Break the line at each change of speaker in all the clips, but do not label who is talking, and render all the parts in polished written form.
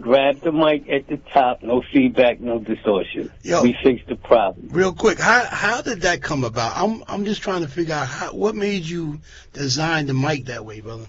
grab the mic at the top, no feedback, no distortion.
Yo,
we fixed the problem.
Real quick, how did that come about? I'm just trying to figure out what made you design the mic that way, brother.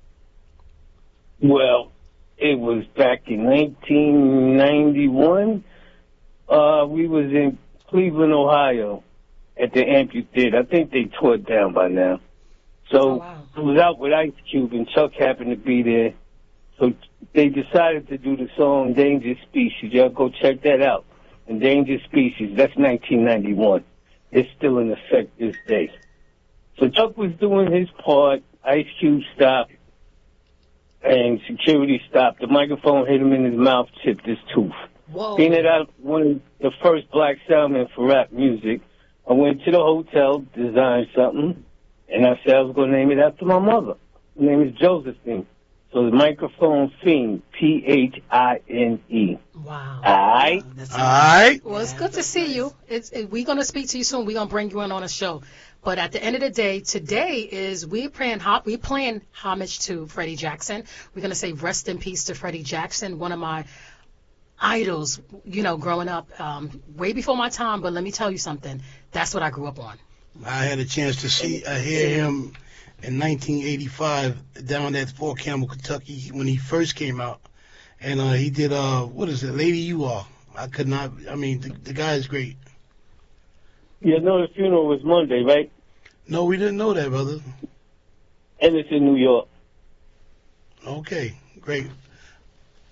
Well, it was back in 1991. We was in Cleveland, Ohio, at the amphitheater. I think they tore it down by now. So I was out with Ice Cube, and Chuck happened to be there. So they decided to do the song Endangered Species. Y'all go check that out. Endangered Species, that's 1991. It's still in effect this day. So Chuck was doing his part. Ice Cube stopped, and security stopped. The microphone hit him in his mouth, chipped his tooth.
Whoa.
Being that I wanted the first black soundman for rap music, I went to the hotel, designed something, and I said I was going to name it after my mother. Her name is Josephine. So the Microphone Fiend, Phine.
Wow.
All right?
All right.
Well, it's good to see you. We're going to speak to you soon. We're going to bring you in on a show. But at the end of the day, today is we're paying homage to Freddie Jackson. We're going to say rest in peace to Freddie Jackson, one of my idols, growing up, way before my time. But let me tell you something. That's what I grew up on.
I had a chance to hear him in 1985 down at Fort Campbell, Kentucky, when he first came out. And he did, Lady You Are. The guy is great.
You know the funeral was Monday, right?
No, we didn't know that, brother.
And it's in New York.
Okay, great.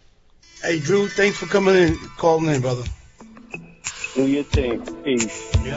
Hey, Drew, thanks for calling in, brother.
Do your thing. Peace.